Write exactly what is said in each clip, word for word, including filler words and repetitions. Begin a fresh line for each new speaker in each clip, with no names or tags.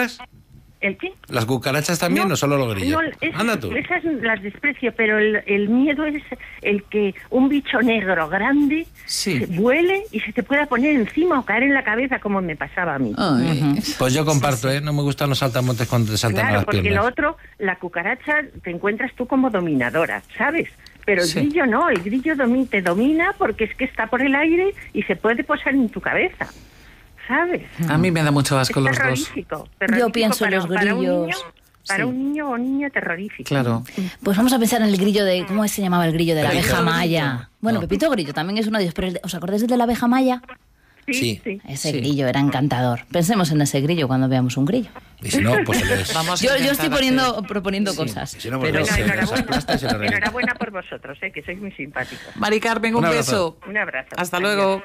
cucarachas?
¿El qué?
¿Las cucarachas también
no,
o solo los grillos?
No, es,
Anda tú.
Esas las desprecio, pero el, el miedo es el que un bicho negro grande
Sí.
se vuele y se te pueda poner encima o caer en la cabeza, como me pasaba a mí.
Ay.
Uh-huh.
Pues yo comparto, ¿eh? No me gustan los saltamontes cuando te saltan
Claro,
a las
porque
piernas.
lo otro, la cucaracha te encuentras tú como dominadora, ¿sabes? Pero el
Sí.
grillo no, el grillo domi- te domina porque es que está por el aire y se puede posar en tu cabeza, ¿sabes?
A mí me da mucho asco
Es
los dos.
terrorífico, terrorífico
Yo pienso en
para,
los
para un
grillos.
niño, para
Sí.
un niño o niña terrorífico.
Claro.
Pues vamos a pensar en el grillo de... ¿Cómo se llamaba el grillo de la
Pepito
abeja
Grillo.
maya? Bueno,
No.
Pepito Grillo también es uno de ellos, pero el de- ¿os acordáis del de la abeja maya?
Sí,
Sí.
sí.
Ese
Sí.
grillo era encantador. Pensemos en ese grillo cuando veamos un grillo.
Y si no, pues les...
Vamos a
Yo, yo
intentar
estoy poniendo,
hacer-
proponiendo
Sí.
cosas.
Y si no, pues
pero...
les-
Bueno,
se les aplasta y se les
enhorabuena,
revienta.
enhorabuena por vosotros, eh, que sois muy simpáticos.
Mari Carmen, un,
Un abrazo.
beso.
Un abrazo.
Hasta
Adiós.
luego.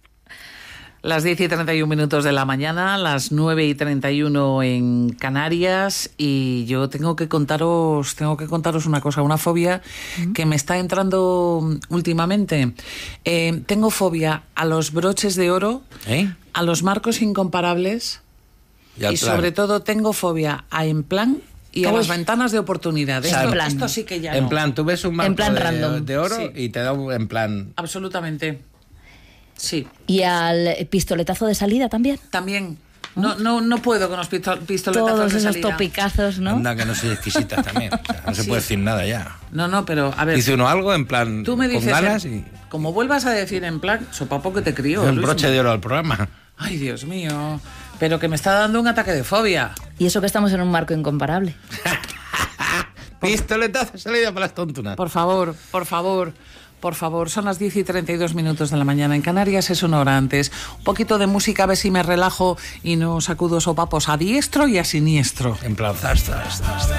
Las diez y treinta y un minutos de la mañana, las nueve y treinta y uno en Canarias, y yo tengo que contaros, tengo que contaros una cosa, una fobia que me está entrando últimamente. Eh, tengo fobia a los broches de oro,
¿Eh?
a los marcos incomparables
Y al
y
plan.
sobre todo tengo fobia a en plan y a
Uy.
las ventanas de oportunidad.
En
Esto,
plan.
esto sí que ya
En
no.
plan, tú ves un marco
En plan
de,
random.
de oro
Sí.
y te da un- en plan...
Absolutamente. Sí.
Y al pistoletazo de salida también.
También. No, no, no puedo con los pisto- pistoletazos
Todos
de
esos
salida.
topicazos, ¿no?
Anda, que no soy exquisita también. O sea, no se
Sí.
puede decir nada ya.
No, no, pero a ver.
Dice uno algo en plan
Tú me
con
dices,
ganas
en-
y...
como vuelvas a decir en plan, sopapo que te crío.
un
Luismi.
broche de oro al programa.
Ay, Dios mío. Pero que me está dando un ataque de fobia.
Y eso que estamos en un marco incomparable.
Pistoletazo salida para las tontunas.
Por favor, por favor. Por favor, son las diez y treinta y dos minutos de la mañana. En Canarias es una hora antes. Un poquito de música, a ver si me relajo y no sacudo sopapos a diestro y a siniestro.
En plan, zas, zas, zas, zas.